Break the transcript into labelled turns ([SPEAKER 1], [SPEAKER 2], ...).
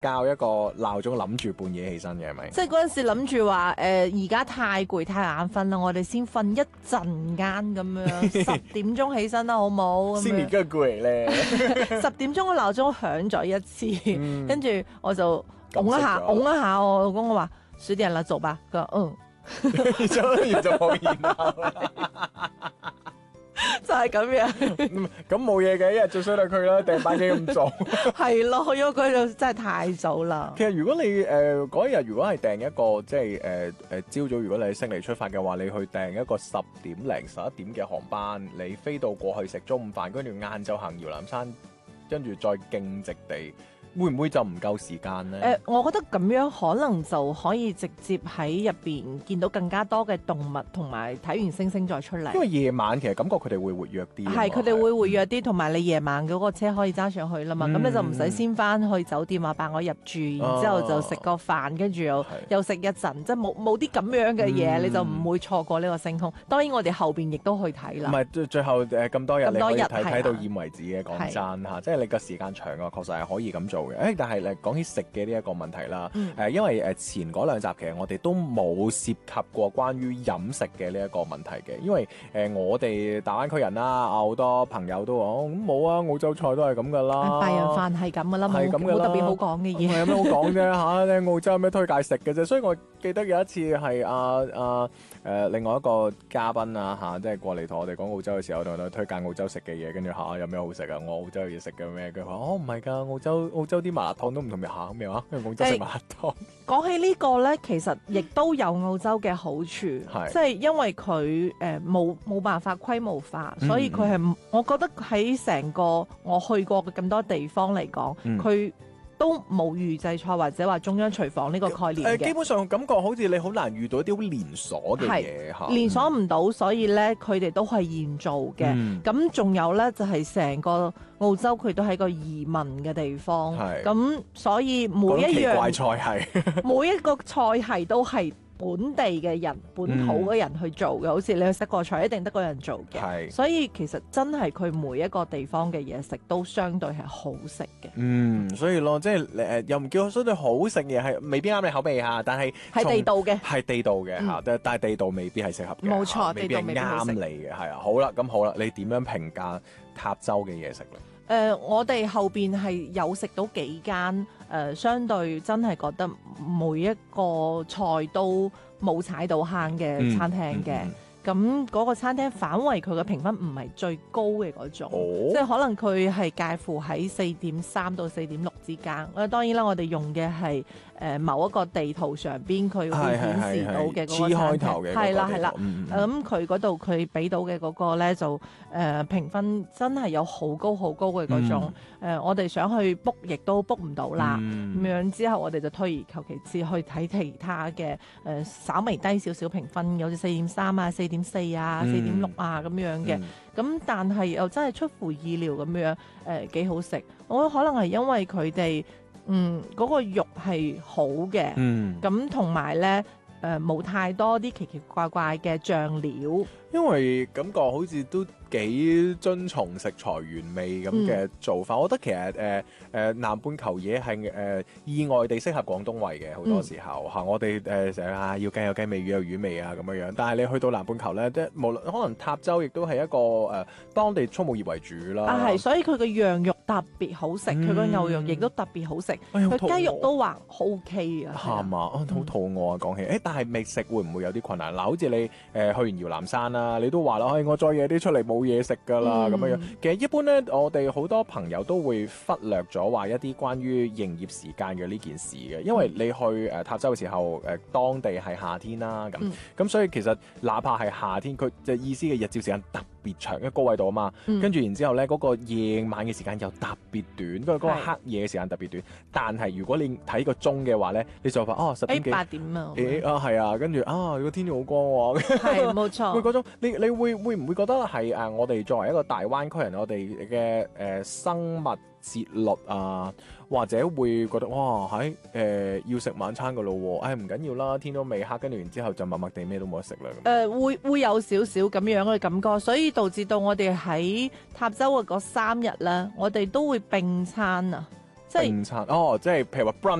[SPEAKER 1] 校一個鬧鐘，諗住半夜起身嘅係咪？
[SPEAKER 2] 即係嗰陣時諗住話而家太攰太眼瞓啦，我哋先瞓一陣間咁樣，10點鐘起身啦，好冇？
[SPEAKER 1] 先年嘅攰咧，
[SPEAKER 2] 10點鐘個鬧鐘響咗一次，跟住我就拱一下，
[SPEAKER 1] 撳熄咗
[SPEAKER 2] 拱一下我老公，我話10點啦，做吧。佢話
[SPEAKER 1] 然就冇然後啦。
[SPEAKER 2] 就係咁樣，
[SPEAKER 1] 咁冇嘢嘅，一日最衰係佢啦，訂班機咁早。
[SPEAKER 2] 係咯，因為佢就真係太早啦。
[SPEAKER 1] 其實如果你嗰一日如果係訂一個即係朝早，如果你喺悉尼出發嘅話，你去訂一個10點零11點嘅航班，你飛到過去食中午飯，跟住晏晝行搖籃山，跟住再徑直地。會唔會就唔夠時間呢？
[SPEAKER 2] 我覺得咁樣可能就可以直接喺入邊見到更加多嘅動物，同埋睇完星星再出嚟。
[SPEAKER 1] 因為夜晚其實感覺佢哋會活躍啲。
[SPEAKER 2] 係，佢哋會活躍啲，同埋你夜晚嗰個車可以揸上去啦嘛。咁你就唔使先翻去酒店啊，扮我入住，然之後就食個飯，跟住又食一陣，即係冇啲咁樣嘅嘢，你就唔會錯過呢個星空。當然我哋後邊亦都去睇啦。
[SPEAKER 1] 唔係最後咁多日你可以睇到厭為止嘅，講真嚇，即係你個時間長嘅，確實係可以咁做嘅。但係講起食嘅呢一個問題啦，因為前嗰兩集其實我哋都冇涉及過關於飲食嘅呢一個問題嘅，因為我哋大灣區人啦，好多朋友都話咁冇啊，澳洲菜都係咁噶啦，
[SPEAKER 2] 白人飯係咁噶啦，冇特別好講嘅嘢。
[SPEAKER 1] 有咩好講啫嚇？你澳洲有咩推介食嘅啫？所以我記得有一次係另外一個嘉賓啊即係過嚟同我哋講澳洲嘅時候，同我推介澳洲食嘅嘢，跟住有咩好食啊？我澳洲有嘢食嘅咩？佢話唔係㗎，澳洲啲麻辣燙都唔同咩嚇咩話？因為澳洲食麻辣燙。講
[SPEAKER 2] 起呢個咧，其實亦都有澳洲嘅好處，即係因為佢冇辦法規模化，所以佢係我覺得喺成個我去過嘅咁多地方嚟講，佢都冇預製菜或者話中央廚房呢個概念嘅。
[SPEAKER 1] 基本上感覺好似你好難遇到一啲連鎖嘅嘢嚇，
[SPEAKER 2] 連鎖唔到，所以咧佢哋都係現做嘅。咁仲有咧就係成個澳洲佢都係個移民嘅地方，咁所以每一樣
[SPEAKER 1] 奇怪菜係
[SPEAKER 2] 每一個菜系都係本地嘅人、本土嘅人去做嘅，好似你去食個菜一定得個人做嘅，所以其實真係佢每一個地方嘅嘢食都相對係好食嘅。
[SPEAKER 1] 所以咯，即係又唔叫相對好食嘢，係未必啱你口味嚇，但係
[SPEAKER 2] 係地道嘅，
[SPEAKER 1] 係地道嘅嚇，但係地道未必係適合嘅，
[SPEAKER 2] 冇錯，
[SPEAKER 1] 未必係啱你嘅，係啊。好啦，你點樣評價塔州嘅嘢食咧？
[SPEAKER 2] 我哋後邊係有食到幾間相對真係覺得每一個菜都冇踩到坑嘅餐廳嘅。咁嗰個餐廳反為佢嘅評分唔係最高嘅嗰種，即係可能佢係介乎喺4.3到4.6之間。當然啦，我哋用嘅係某一個地圖上邊佢會顯示到嘅嗰個餐廳，係啦。咁佢嗰度佢俾到嘅嗰個咧就評分真係有好高好高嘅嗰種。我哋想去 book 亦都 book 唔到啦。咁樣之後我哋就退而求其次去睇其他嘅稍微低少少評分，有似4.3啊、4.4啊、4.6啊咁樣嘅。咁但係又真係出乎意料咁樣幾好食。我覺得可能係因為佢哋嗰個肉係好嘅，咁同埋咧冇太多啲奇奇怪怪嘅醬料，
[SPEAKER 1] 因為感覺好似都幾遵從食材原味咁嘅做法。我覺得其實南半球嘢係意外地適合廣東胃嘅，好多時候嚇。我哋成日要雞有雞味，魚有魚味啊咁樣樣。但係你去到南半球咧，即係無論可能塔州亦都係一個當地畜牧業為主啦。
[SPEAKER 2] 係，所以佢嘅羊肉特別好食，佢個牛肉亦都特別好食，佢雞肉都還 OK 啊。
[SPEAKER 1] 係嘛，好肚餓啊！講起但係未食會唔會有啲困難？嗱，好似你去完搖籃山啦，你都話啦，我再夜啲出嚟冇嘢食㗎啦咁樣樣。其實一般咧，我哋好多朋友都會忽略咗話一啲關於營業時間嘅呢件事嘅，因為你去塔州嘅時候，當地係夏天啦，咁所以其實哪怕係夏天，佢嘅意思嘅日照時間特別長，因為高緯度啊嘛，跟住然之後咧嗰個夜晚嘅時間又特別短，嗰個黑夜嘅時間特別短。但係如果你睇個鐘嘅話咧，你就發10點幾
[SPEAKER 2] 8點啊，
[SPEAKER 1] 係啊，跟住個天氣好光喎，
[SPEAKER 2] 係冇錯。
[SPEAKER 1] 會嗰種你會唔會覺得係我哋作為一個大灣區人，我哋嘅生物節律啊，或者會覺得哇要食晚餐㗎咯喎，唔緊要啦，天都未黑，跟住然之後就默默地咩都冇得食啦。
[SPEAKER 2] 會有少少咁樣嘅感覺，所以導致到我哋喺塔州嘅嗰3日咧，我哋都會並餐啊。 即係
[SPEAKER 1] 冰餐哦，即係譬如話